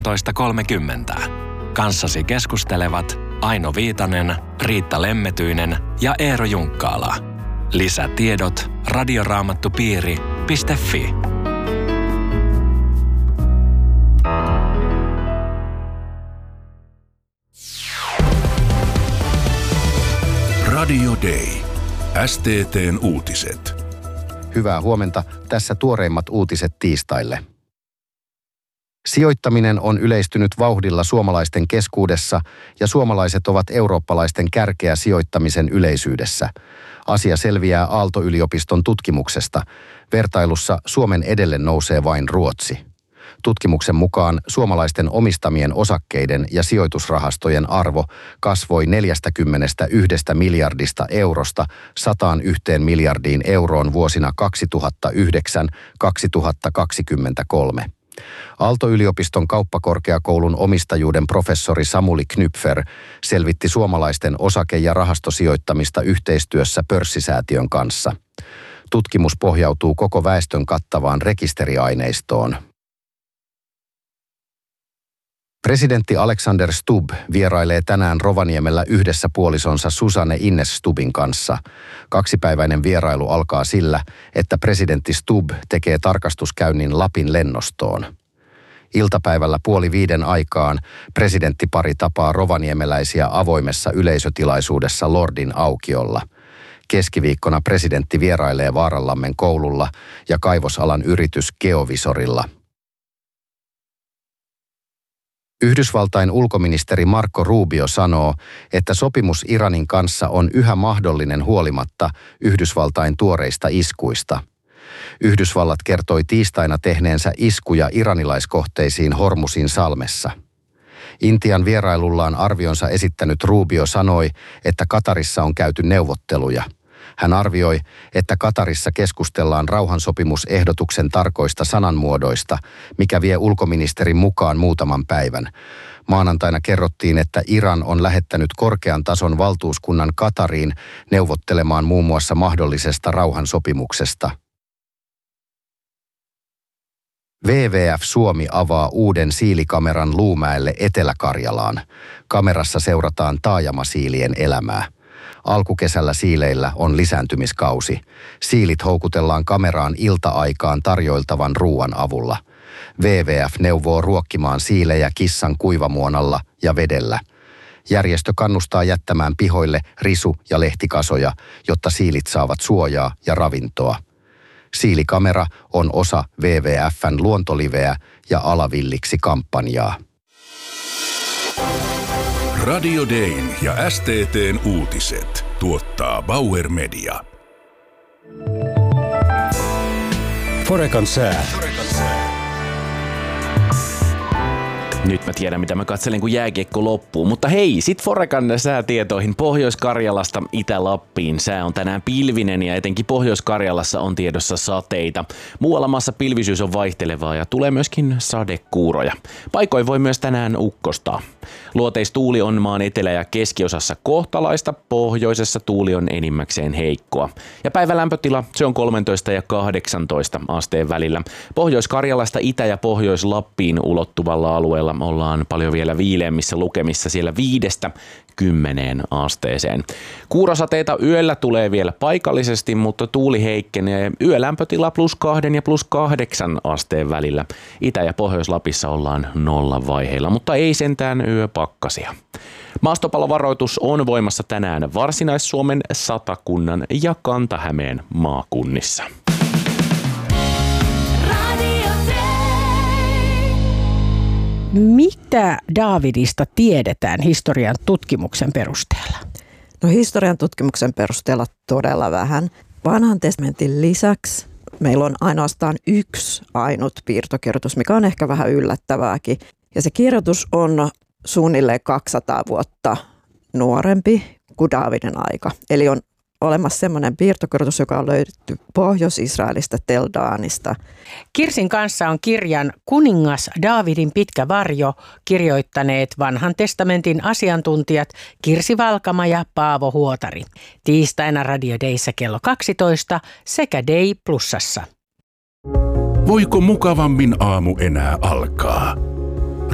18.30. Kanssasi keskustelevat Aino Viitanen, Riitta Lemmetyinen ja Eero Junkkaala. Lisätiedot radioraamattupiiri.fi. Radio Day. STT:n uutiset. Hyvää huomenta. Tässä tuoreimmat uutiset tiistaille. Sijoittaminen on yleistynyt vauhdilla suomalaisten keskuudessa ja suomalaiset ovat eurooppalaisten kärkeä sijoittamisen yleisyydessä. Asia selviää Aalto-yliopiston tutkimuksesta. Vertailussa Suomen edelle nousee vain Ruotsi. Tutkimuksen mukaan suomalaisten omistamien osakkeiden ja sijoitusrahastojen arvo kasvoi 41 miljardista eurosta 101 miljardiin euroon vuosina 2009-2023. Aalto-yliopiston kauppakorkeakoulun omistajuuden professori Samuli Knypfer selvitti suomalaisten osake- ja rahastosijoittamista yhteistyössä pörssisäätiön kanssa. Tutkimus pohjautuu koko väestön kattavaan rekisteriaineistoon. Presidentti Alexander Stubb vierailee tänään Rovaniemellä yhdessä puolisonsa Susanne Ines Stubbin kanssa. Kaksipäiväinen vierailu alkaa sillä, että presidentti Stubb tekee tarkastuskäynnin Lapin lennostoon. Iltapäivällä 4:30 aikaan presidenttipari tapaa rovaniemeläisiä avoimessa yleisötilaisuudessa Lordin aukiolla. Keskiviikkona presidentti vierailee Vaaranlammen koululla ja kaivosalan yritys Geovisorilla. Yhdysvaltain ulkoministeri Marco Rubio sanoo, että sopimus Iranin kanssa on yhä mahdollinen huolimatta Yhdysvaltain tuoreista iskuista. Yhdysvallat kertoi tiistaina tehneensä iskuja iranilaiskohteisiin Hormuzin salmessa. Intian vierailullaan arvionsa esittänyt Rubio sanoi, että Katarissa on käyty neuvotteluja. Hän arvioi, että Katarissa keskustellaan rauhansopimusehdotuksen tarkoista sananmuodoista, mikä vie ulkoministerin mukaan muutaman päivän. Maanantaina kerrottiin, että Iran on lähettänyt korkean tason valtuuskunnan Katariin neuvottelemaan muun muassa mahdollisesta rauhansopimuksesta. WWF Suomi avaa uuden siilikameran Luumäelle Etelä-Karjalaan. Kamerassa seurataan taajamasiilien elämää. Alkukesällä siileillä on lisääntymiskausi. Siilit houkutellaan kameraan ilta-aikaan tarjoiltavan ruuan avulla. WWF neuvoo ruokkimaan siilejä kissan kuivamuonalla ja vedellä. Järjestö kannustaa jättämään pihoille risu- ja lehtikasoja, jotta siilit saavat suojaa ja ravintoa. Siilikamera on osa WWF:n luontoliveä ja Alavilliksi -kampanjaa. Radio Dayn ja STT:n uutiset tuottaa Bauer Media. Forecan sää. Nyt mä tiedän, mitä mä katselen, kun jääkiekko loppuu. Mutta hei, sit Forecan säätietoihin Pohjois-Karjalasta Itä-Lappiin. Sää on tänään pilvinen ja etenkin Pohjois-Karjalassa on tiedossa sateita. Muualla maassa pilvisyys on vaihtelevaa ja tulee myöskin sadekuuroja. Paikoin voi myös tänään ukkostaa. Luoteistuuli on maan etelä- ja keskiosassa kohtalaista, pohjoisessa tuuli on enimmäkseen heikkoa. Ja päivälämpötila, se on 13 ja 18 asteen välillä. Pohjois-Karjalasta Itä- ja Pohjois-Lappiin ulottuvalla alueella ollaan paljon vielä viileämmissä lukemissa siellä 5-10 asteeseen. Kuurosateita yöllä tulee vielä paikallisesti, mutta tuuli heikkenee. Yölämpötila +2 ja +8 asteen välillä. Itä- ja Pohjois-Lapissa ollaan nollavaiheilla, mutta ei sentään yöpakkasia. Maastopallovaroitus on voimassa tänään Varsinais-Suomen, Satakunnan ja Kanta-Hämeen maakunnissa. Mitä Daavidista tiedetään historian tutkimuksen perusteella? No historian tutkimuksen perusteella todella vähän. Vanhan testamentin lisäksi meillä on ainoastaan yksi ainut piirtokirjoitus, mikä on ehkä vähän yllättävääkin. Ja se kirjoitus on suunnilleen 200 vuotta nuorempi kuin Daavidin aika. Eli on olemassa semmoinen piirtokirjoitus, joka on löydetty Pohjois-Israelista Tel Danista. Kirsin kanssa on kirjan Kuningas Daavidin pitkä varjo kirjoittaneet vanhan testamentin asiantuntijat Kirsi Valkama ja Paavo Huotari. Tiistaina Radio Dayssä kello 12 sekä Day Plusassa. Voiko mukavammin aamu enää alkaa?